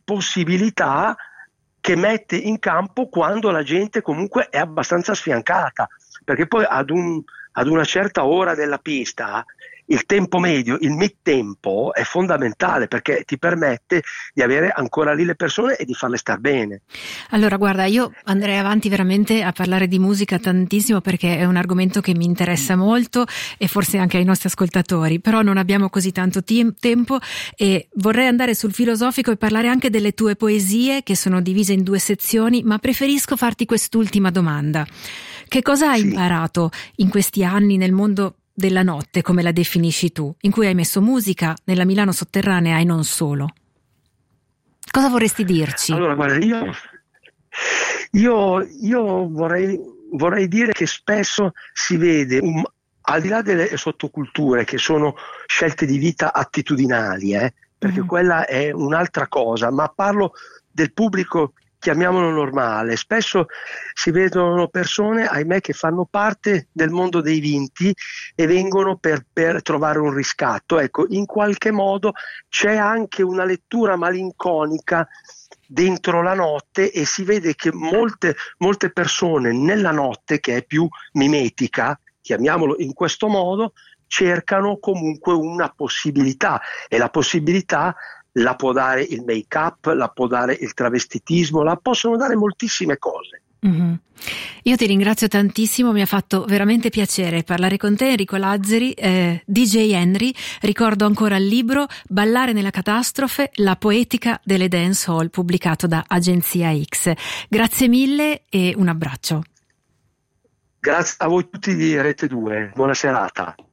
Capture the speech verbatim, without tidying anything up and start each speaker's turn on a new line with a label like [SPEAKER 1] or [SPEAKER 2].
[SPEAKER 1] possibilità che mette in campo quando la gente comunque è abbastanza sfiancata, perché poi ad, un, ad una certa ora della pista il tempo medio, il mid-tempo è fondamentale, perché ti permette di avere ancora lì le persone e di farle star bene.
[SPEAKER 2] Allora guarda, io andrei avanti veramente a parlare di musica tantissimo, perché è un argomento che mi interessa molto e forse anche ai nostri ascoltatori, però non abbiamo così tanto ti- tempo e vorrei andare sul filosofico e parlare anche delle tue poesie, che sono divise in due sezioni, ma preferisco farti quest'ultima domanda. Che cosa hai
[SPEAKER 1] Sì.
[SPEAKER 2] imparato in questi anni nel mondo della notte, come la definisci tu, in cui hai messo musica nella Milano sotterranea e non solo? Cosa vorresti dirci?
[SPEAKER 1] Allora, guarda, io, io, io vorrei, vorrei dire che spesso si vede, un, al di là delle sottoculture che sono scelte di vita attitudinali, eh, perché mm. quella è un'altra cosa, ma parlo del pubblico, chiamiamolo normale. Spesso si vedono persone, ahimè, che fanno parte del mondo dei vinti e vengono per, per trovare un riscatto. Ecco, in qualche modo c'è anche una lettura malinconica dentro la notte, e si vede che molte, molte persone nella notte, che è più mimetica, chiamiamolo in questo modo, cercano comunque una possibilità, e la possibilità la può dare il make-up, la può dare il travestitismo, la possono dare moltissime cose.
[SPEAKER 2] Mm-hmm. Io ti ringrazio tantissimo, mi ha fatto veramente piacere parlare con te, Enrico Lazzari, eh, D J Henry. Ricordo ancora il libro Ballare nella catastrofe, la poetica delle dance hall, pubblicato da Agenzia X. Grazie mille e un abbraccio.
[SPEAKER 1] Grazie a voi tutti di Rete due, buona serata.